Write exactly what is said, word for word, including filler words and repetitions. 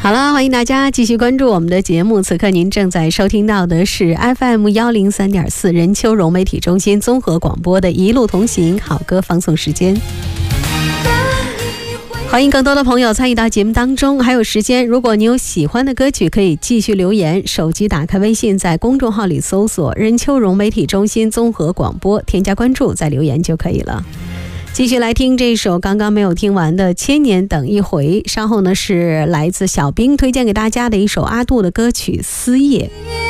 好了，欢迎大家继续关注我们的节目。此刻您正在收听到的是 F M 一零三点四 任丘融媒体中心综合广播的一路同行好歌放送时间。欢迎更多的朋友参与到节目当中，还有时间，如果你有喜欢的歌曲可以继续留言，手机打开微信，在公众号里搜索任丘融媒体中心综合广播，添加关注再留言就可以了。继续来听这首刚刚没有听完的《千年等一回》，稍后呢是来自小兵推荐给大家的一首阿杜的歌曲《思夜》。